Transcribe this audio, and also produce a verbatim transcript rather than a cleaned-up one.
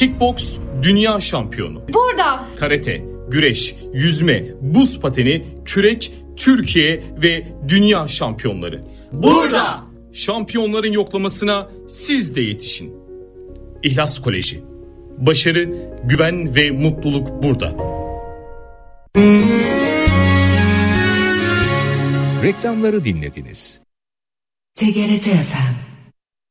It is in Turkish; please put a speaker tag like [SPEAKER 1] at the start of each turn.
[SPEAKER 1] Kickboks dünya şampiyonu.
[SPEAKER 2] Burada.
[SPEAKER 1] Karate, güreş, yüzme, buz pateni, kürek, Türkiye ve dünya şampiyonları.
[SPEAKER 3] Burada.
[SPEAKER 1] Şampiyonların yoklamasına siz de yetişin. İhlas Koleji. Başarı, güven ve mutluluk burada.
[SPEAKER 4] Reklamları dinlediniz.
[SPEAKER 5] T G R T F M